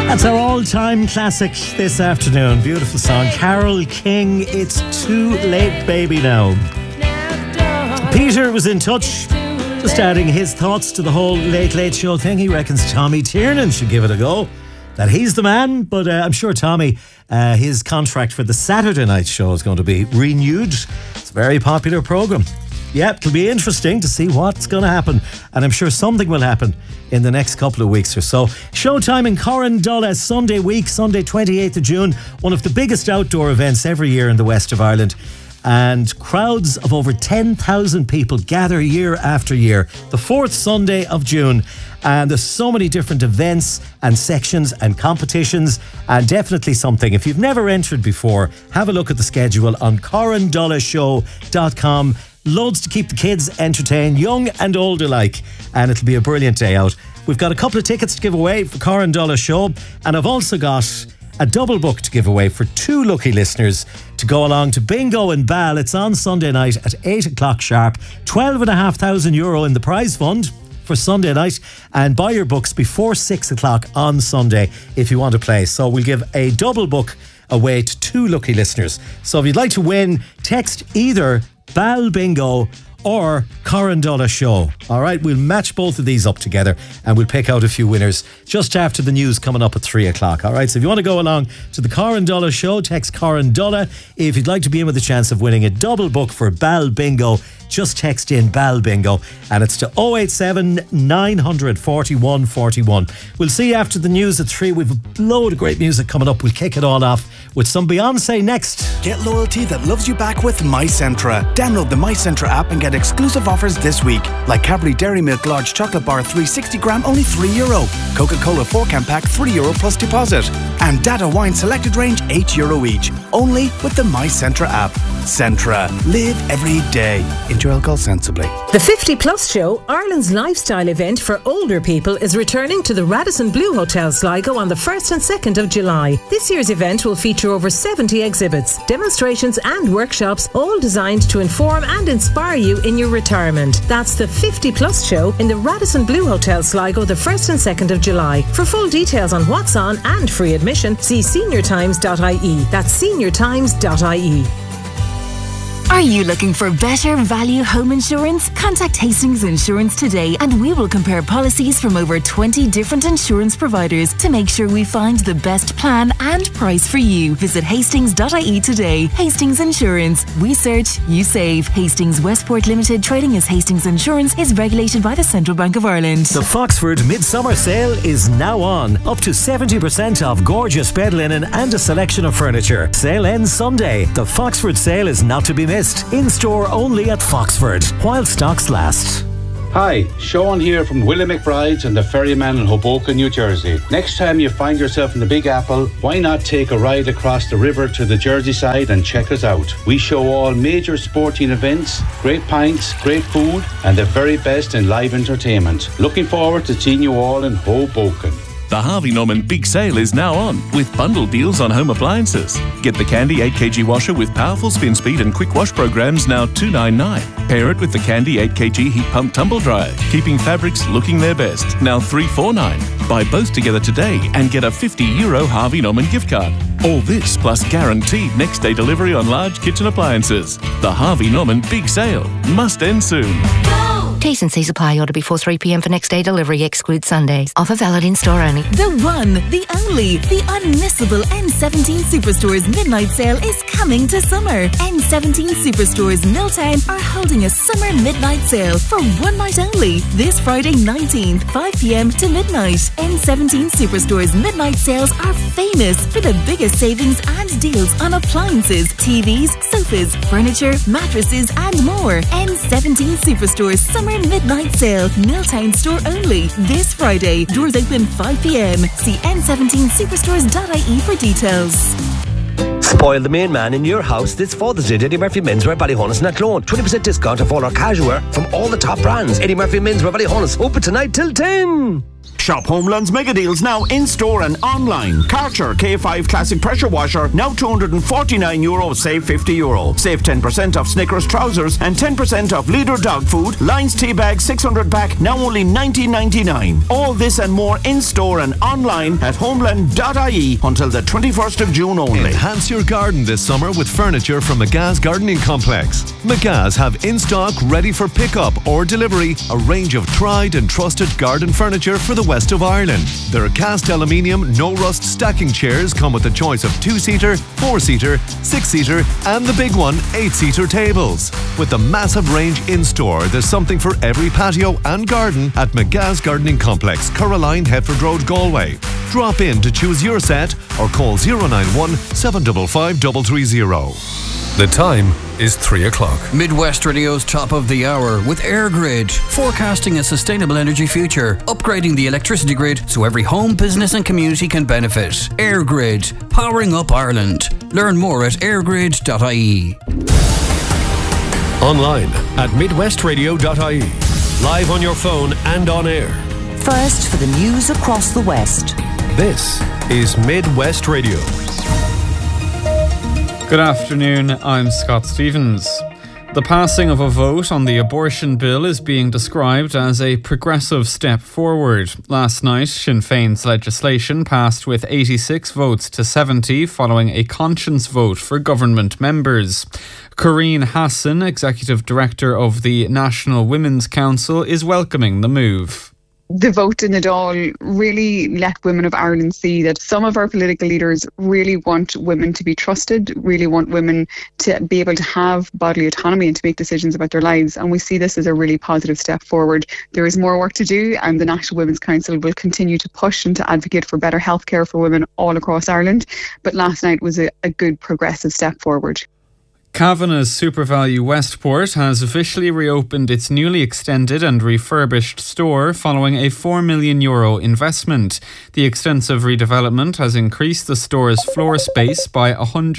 That's our all-time classic this afternoon. Beautiful song. Carole King, It's Too Late Baby Now. Peter was in touch, just adding his thoughts to the whole Late Late Show thing. He reckons Tommy Tiernan should give it a go, that he's the man, but I'm sure Tommy, his contract for the Saturday night show is going to be renewed. It's a very popular programme. Yeah, it'll be interesting to see what's going to happen, and I'm sure something will happen in the next couple of weeks or so. Showtime in Corrandulla Sunday week, Sunday 28th of June, one of the biggest outdoor events every year in the west of Ireland, and crowds of over 10,000 people gather year after year, the fourth Sunday of June, and there's so many different events and sections and competitions, and definitely something. If you've never entered before, have a look at the schedule on corrandullaShow.com. Loads to keep the kids entertained, young and old alike, and it'll be a brilliant day out. We've got a couple of tickets to give away for Corrandulla Show, and I've also got a double book to give away for two lucky listeners to go along to Bingo in Ball. It's on Sunday night at 8 o'clock sharp. €12,500 in the prize fund for Sunday night, and buy your books before 6 o'clock on Sunday if you want to play. So we'll give a double book away to two lucky listeners. So if you'd like to win, text either Ball Bingo or Corrandulla Show. All right, we'll match both of these up together and we'll pick out a few winners just after the news coming up at 3 o'clock. All right, so if you want to go along to the Corrandulla Show, text Corrandulla. If you'd like to be in with a chance of winning a double book for Ball Bingo, just text in Ball Bingo, and it's to 087 900 41 41. We'll see you after the news at 3. We've a load of great music coming up. We'll kick it all off with some Beyonce next. Get loyalty that loves you back with MyCentra. Download the MyCentra app and get exclusive offers this week, like Cadbury Dairy Milk Large Chocolate Bar 360 gram, only €3. Coca-Cola 4-can pack, €3 plus deposit. And Dada Wine Selected Range, €8 each. Only with the MyCentra app. Centra. Live every day. Enjoy alcohol sensibly. The 50 Plus Show, Ireland's lifestyle event for older people, is returning to the Radisson Blu Hotel Sligo on the 1st and 2nd of July. This year's event will feature over 70 exhibits, demonstrations and workshops, all designed to inform and inspire you in your retirement. That's the 50 Plus Show in the Radisson Blu Hotel Sligo the 1st and 2nd of July. For full details on what's on and free admission, see seniortimes.ie. That's seniortimes.ie. Are you looking for better value home insurance? Contact Hastings Insurance today and we will compare policies from over 20 different insurance providers to make sure we find the best plan and price for you. Visit hastings.ie today. Hastings Insurance. We search, you save. Hastings Westport Limited, trading as Hastings Insurance, is regulated by the Central Bank of Ireland. The Foxford Midsummer Sale is now on. Up to 70% off gorgeous bed linen and a selection of furniture. Sale ends Sunday. The Foxford Sale is not to be missed. In store only at Foxford, while stocks last. Hi, Sean here from Willie McBride's and the Ferryman in Hoboken, New Jersey. Next time you find yourself in the Big Apple, why not take a ride across the river to the Jersey side and check us out? We show all major sporting events, great pints, great food, and the very best in live entertainment. Looking forward to seeing you all in Hoboken. The Harvey Norman Big Sale is now on, with bundle deals on home appliances. Get the Candy 8kg washer with powerful spin speed and quick wash programs, now $299. Pair it with the Candy 8kg heat pump tumble dryer, keeping fabrics looking their best, now $349. Buy both together today and get a €50 Harvey Norman gift card. All this plus guaranteed next day delivery on large kitchen appliances. The Harvey Norman Big Sale must end soon. T's and C's apply. Order before 3 p.m. for next day delivery. Exclude Sundays. Offer valid in store only. The one, the only, the unmissable N17 Superstores Midnight Sale is coming to summer. N17 Superstores Milltown are holding a summer midnight sale for one night only. This Friday 19th, 5 p.m. to midnight. N17 Superstores Midnight Sales are famous for the biggest savings and deals on appliances, TVs, sofas, furniture, mattresses and more. N17 Superstores Summer Midnight Sale, Milltown store only. This Friday, doors open 5 p.m. See n17superstores.ie for details. Spoil the main man in your house this Father's Day at Eddie Murphy Menswear, Ballyhonus and Athlone. 20% discount off all our casual wear from all the top brands. Eddie Murphy Menswear, Ballyhonus, open tonight till 10. Shop Homeland's mega deals now in store and online. Karcher K5 Classic Pressure Washer now €249, save €50. Save 10% off Snickers trousers and 10% off Leader dog food. Lions tea bag 600 pack now only $19.99. All this and more in store and online at homeland.ie until the 21st of June only. Enhance your garden this summer with furniture from McGah's Gardening Complex. McGah's have in stock, ready for pickup or delivery, a range of tried and trusted garden furniture for the west of Ireland. Their cast aluminium, no rust stacking chairs come with a choice of 2-seater, 4-seater, 6-seater and the big one, 8-seater tables. With the massive range in store, there's something for every patio and garden at McGah's Gardening Complex, Caroline, Hetford Road, Galway. Drop in to choose your set or call 091 755 330. The time is 3 o'clock. Midwest Radio's top of the hour with EirGrid, forecasting a sustainable energy future, upgrading the electricity grid so every home, business and community can benefit. EirGrid, powering up Ireland. Learn more at eirgrid.ie. Online at midwestradio.ie. Live on your phone and on air. First for the news across the West. This is Midwest Radio. Good afternoon, I'm Scott Stevens. The passing of a vote on the abortion bill is being described as a progressive step forward. Last night, Sinn Féin's legislation passed with 86 votes to 70 following a conscience vote for government members. Corrine Hassan, Executive Director of the National Women's Council, is welcoming the move. The vote in the Dáil really let women of Ireland see that some of our political leaders really want women to be trusted, really want women to be able to have bodily autonomy and to make decisions about their lives. And we see this as a really positive step forward. There is more work to do, and the National Women's Council will continue to push and to advocate for better healthcare for women all across Ireland. But last night was a good progressive step forward. Kavanagh's SuperValue Westport has officially reopened its newly extended and refurbished store following a €4 million investment. The extensive redevelopment has increased the store's floor space by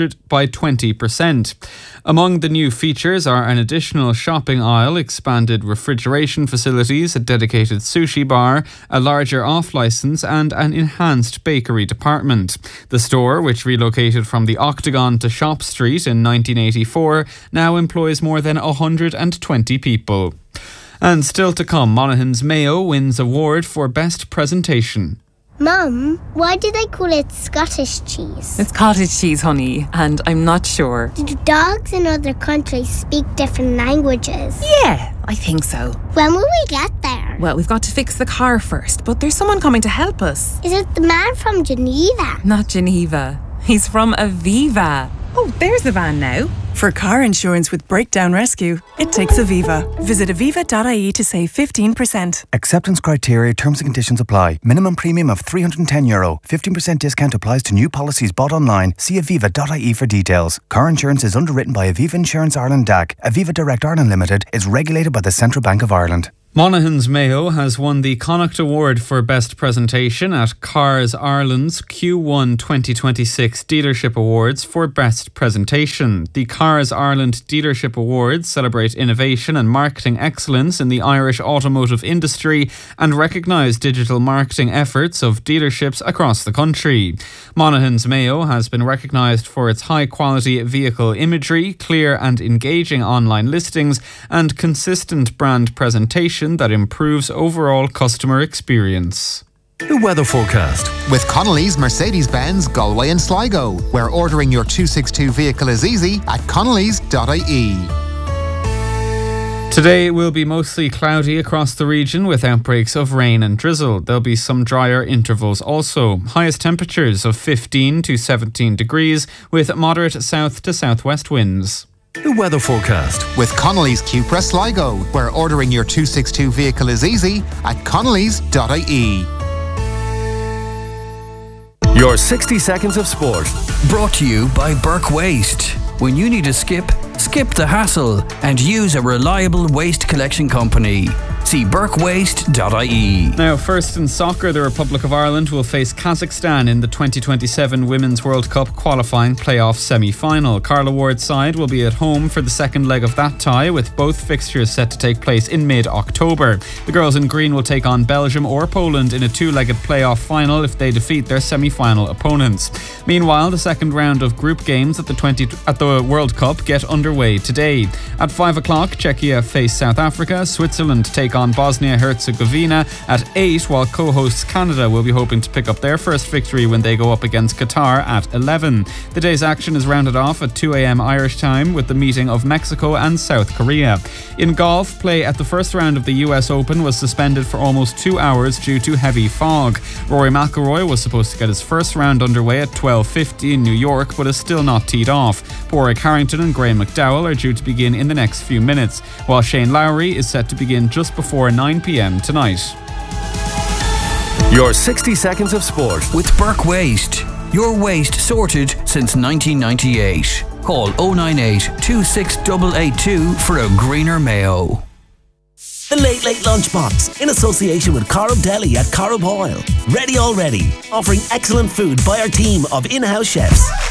20%. Among the new features are an additional shopping aisle, expanded refrigeration facilities, a dedicated sushi bar, a larger off-licence and an enhanced bakery department. The store, which relocated from the Octagon to Shop Street in 1984, now employs more than 120 people. And still to come, Monaghan's Mayo wins award for Best Presentation. Mum, why do they call it Scottish cheese? It's cottage cheese, honey, and I'm not sure. Do dogs in other countries speak different languages? Yeah, I think so. When will we get there? Well, we've got to fix the car first, but there's someone coming to help us. Is it the man from Geneva? Not Geneva. He's from Aviva. Oh, there's the van now. For car insurance with Breakdown Rescue, it takes Aviva. Visit aviva.ie to save 15%. Acceptance criteria, terms and conditions apply. Minimum premium of €310. 15% discount applies to new policies bought online. See aviva.ie for details. Car insurance is underwritten by Aviva Insurance Ireland DAC. Aviva Direct Ireland Limited is regulated by the Central Bank of Ireland. Monaghan's Mayo has won the Connacht Award for Best Presentation at Cars Ireland's Q1 2026 Dealership Awards for Best Presentation. The Cars Ireland Dealership Awards celebrate innovation and marketing excellence in the Irish automotive industry and recognise digital marketing efforts of dealerships across the country. Monaghan's Mayo has been recognised for its high-quality vehicle imagery, clear and engaging online listings, and consistent brand presentation that improves overall customer experience. The weather forecast. With Connolly's Mercedes-Benz Galway and Sligo, where ordering your 262 vehicle is easy at connellys.ie. Today will be mostly cloudy across the region with outbreaks of rain and drizzle. There'll be some drier intervals also. Highest temperatures of 15 to 17 degrees with moderate south to southwest winds. The weather forecast. With Connolly's Cupra Sligo, where ordering your 262 vehicle is easy at connellys.ie. Your 60 seconds of sport. Brought to you by Burke Waste. When you need a skip the hassle and use a reliable waste collection company. See burkewaste.ie. Now, first in soccer, the Republic of Ireland will face Kazakhstan in the 2027 Women's World Cup qualifying playoff semi-final. Carla Ward's side will be at home for the second leg of that tie, with both fixtures set to take place in mid-October. The girls in green will take on Belgium or Poland in a two-legged playoff final if they defeat their semi-final opponents. Meanwhile, the second round of group games at the World Cup get underway today. At 5 o'clock, Czechia face South Africa, Switzerland take on Bosnia-Herzegovina at 8, while co-hosts Canada will be hoping to pick up their first victory when they go up against Qatar at 11. The day's action is rounded off at 2 a.m. Irish time with the meeting of Mexico and South Korea. In golf, play at the first round of the US Open was suspended for almost 2 hours due to heavy fog. Rory McIlroy was supposed to get his first round underway at 12:50 in New York, but is still not teed off. Padraig Harrington and Graham McDowell are due to begin in the next few minutes, while Shane Lowry is set to begin just before 9 p.m. tonight. Your 60 seconds of sport with Burke Waste. Your waste sorted since 1998. Call 098 26882 for a greener Mayo. The Late Late Lunchbox, in association with Corrib Deli at Corrib Oil. Ready already, offering excellent food by our team of in-house chefs.